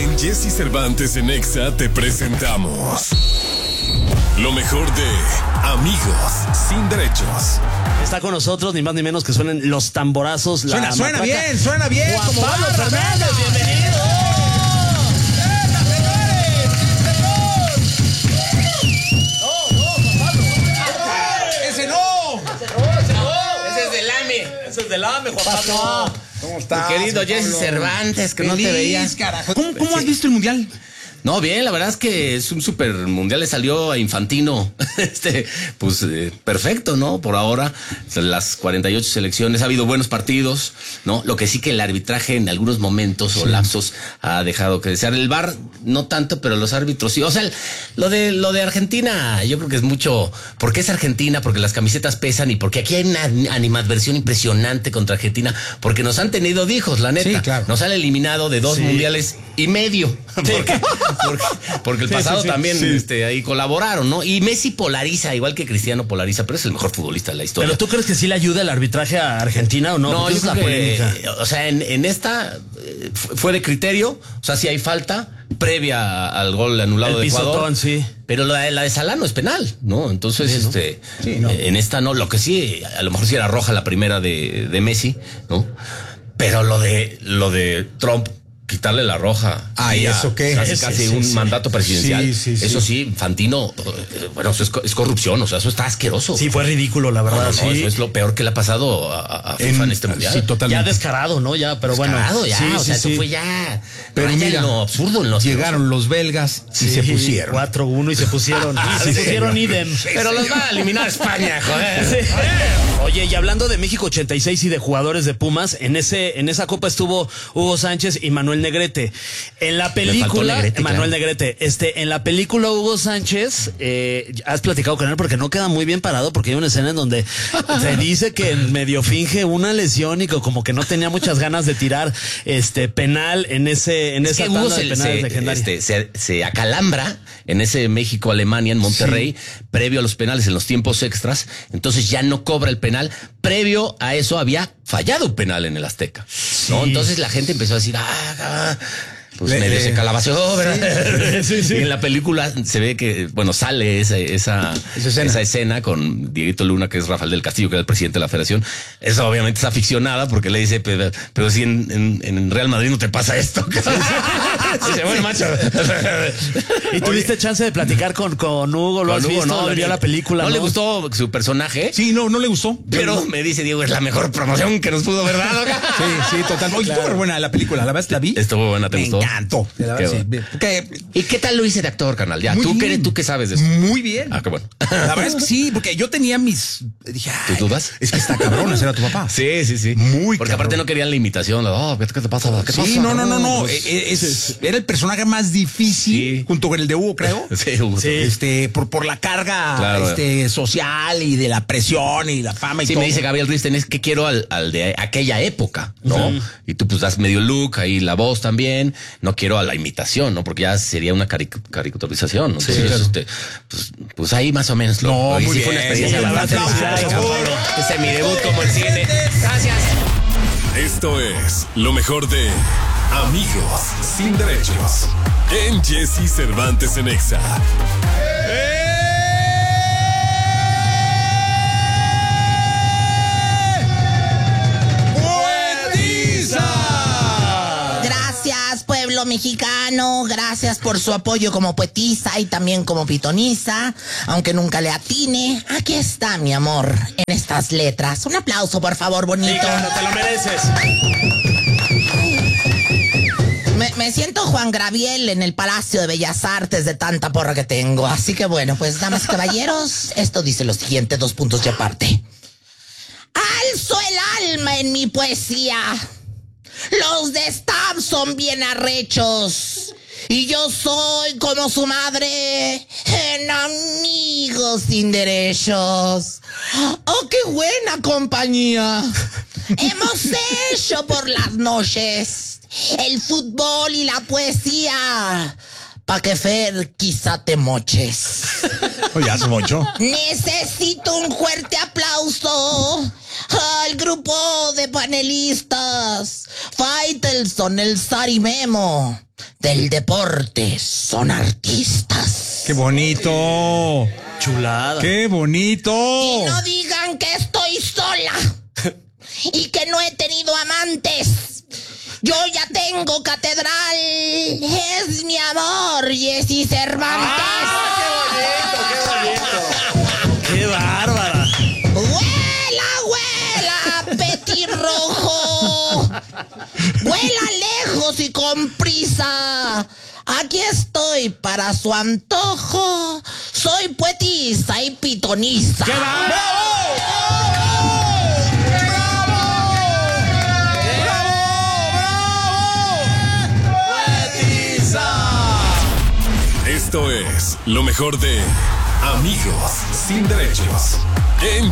En Jesse Cervantes en Exa te presentamos lo mejor de Amigos Sin Derechos. Está con nosotros ni más ni menos que suenen los tamborazos. Suena bien. Juan como Pablo va, Fernández, bienvenido. ¡Ese no! Ese es del AME. Ese es del AME, Juan Pablo. ¿Cómo estás? Querido Jesse Pablo? Cervantes, que no te Feliz, veías. carajo. ¿Cómo has visto el mundial? No, bien, la verdad es que es un super mundial, le salió a Infantino. Perfecto, ¿no? Por ahora, las 48 selecciones, ha habido buenos partidos, ¿no? Lo que sí que el arbitraje en algunos momentos o lapsos ha dejado que desear. El VAR no tanto, pero los árbitros sí. O sea, lo de Argentina, yo creo que es mucho, porque es Argentina, porque las camisetas pesan y porque aquí hay una animadversión impresionante contra Argentina, porque nos han tenido hijos, la neta. Sí, claro. Nos han eliminado de 2 mundiales y medio. Porque el pasado también ahí colaboraron, ¿no? Y Messi polariza, igual que Cristiano polariza, pero es el mejor futbolista de la historia. ¿Pero tú crees que sí le ayuda el arbitraje a Argentina o no? No, Porque yo esa es la creo polémica. que, o sea, en esta fue de criterio, o sea, si hay falta previa al gol anulado de Ecuador. Pisotón, sí. Pero la de Salah no es penal, ¿no? Entonces, Sí, ¿no? en esta no, lo que sí, a lo mejor sí era roja la primera de Messi, ¿no? Pero lo de Trump, quitarle la roja. Ay, ¿eso qué? Casi un mandato presidencial. Sí. Eso sí, Infantino, bueno, eso es corrupción, o sea, eso está asqueroso. Sí, fue ridículo, la verdad. No, sí. eso es lo peor que le ha pasado a FIFA en este mundial. Sí, totalmente. Ya descarado, ¿no? Ya, pero bueno. Descarado, ya, Sí, o sea, sí, eso sí. fue ya. Pero raya mira, en lo absurdo, en lo Llegaron los belgas y se pusieron. 4-1 y se pusieron. Se pusieron idem. Pero los va a eliminar España, joder. Sí. Oye, y hablando de México 86 y de jugadores de Pumas, en esa copa estuvo Hugo Sánchez y Manuel Negrete. En la película, Negrete, Manuel claro. Negrete, en la película Hugo Sánchez, has platicado con él porque no queda muy bien parado, porque hay una escena en donde se dice que medio finge una lesión y que como que no tenía muchas ganas de tirar penal en esa Que Hugo tanda de penales legendaria. se acalambra en ese México-Alemania en Monterrey, previo a los penales en los tiempos extras, entonces ya no cobra el penal. Previo a eso había fallado un penal en el Azteca, ¿no? Entonces la gente empezó a decir, pues medio se calabaceó, ¿verdad? Sí. Y en la película se ve que, bueno, sale esa escena con Dieguito Luna, que es Rafael del Castillo, que era el presidente de la federación. Eso obviamente es aficionada porque le dice, pero si en Real Madrid no te pasa esto. Dice, bueno, macho. ¿Y tuviste chance de platicar con Hugo? ¿Lo has visto? no, ¿Vio la película? No le gustó su personaje. Sí, no le gustó. Pero me dice Diego, es la mejor promoción que nos pudo haber dado. Sí, total. Oye, estuvo buena la película, la verdad la vi. Estuvo buena, ¿te gustó? Me encantó. La verdad, Qué sí. Porque ¿Y qué tal lo hice de actor, carnal? Ya, Muy ¿tú bien. qué sabes de eso? muy bien. Ah, qué bueno. La verdad es que sí, porque yo tenía dije, ¿Tus dudas? Es que está cabrón, ese era tu papá. Sí. Muy Porque cabrón. aparte no querían la imitación. ¿Qué te pasa? ¿Qué pasa? Sí, no. Pues, Era el personaje más difícil, Sí. junto con el de Hugo, creo. Sí, Hugo. Por la carga Claro. social y de la presión y la fama y Sí, todo. me dice Gabriel Ruiz, tenés que quiero al de aquella época, ¿no? Y tú pues das medio look, ahí la voz también. No quiero a la imitación, ¿no? Porque ya sería una caricaturización, ¿no? Entonces, pues ahí más o menos No, y muy sí fue una bien. experiencia Sí, bastante aplausos, padre, por cabrón. favor. Ese es mi debut como en cine. Gracias. Esto es lo mejor de Amigos Sin Derechos. En Jesse Cervantes en Exa. Gracias, pueblo mexicano. Gracias por su apoyo como poetisa y también como pitoniza. Aunque nunca le atine, aquí está mi amor en estas letras. Un aplauso, por favor, bonito. Sí, claro, te lo mereces. Me siento Juan Gabriel en el Palacio de Bellas Artes de tanta porra que tengo. Así que bueno, pues damas y caballeros, esto dice lo siguiente, 2 puntos y aparte. Alzo el alma en mi poesía. Los de Stab son bien arrechos. Y yo soy como su madre en Amigos Sin Derechos. ¡Oh, qué buena compañía! Hemos hecho por las noches el fútbol y la poesía. Pa' que Fer quizá te moches. Oye, hace mucho. Necesito un fuerte aplauso al grupo de panelistas. Faitelson, el Sari Memo. del deporte son artistas. ¡Qué bonito! Chulada. ¡Qué bonito! Y no digan que estoy sola y que no he tenido amantes. Yo ya tengo catedral. Es mi amor, Jessy Cervantes. ¡Qué bárbara! ¡Vuela, vuela, petirrojo! ¡Vuela lejos y con prisa! Aquí estoy para su antojo. Soy poetisa y pitoniza. ¡Qué va! Esto es lo mejor de Amigos sin Derechos en